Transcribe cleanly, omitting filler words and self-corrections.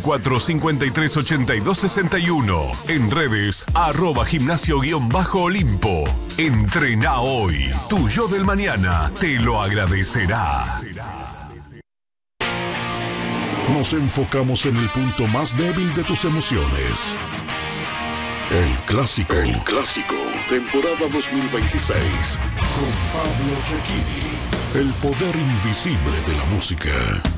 44538261. En redes, @gimnasio_Olimpo. Entrená hoy. Tu yo del mañana te lo agradecerá. Nos enfocamos en el punto más débil de tus emociones. El clásico. El clásico. Temporada 2026. Con Pablo Cecchini. El poder invisible de la música.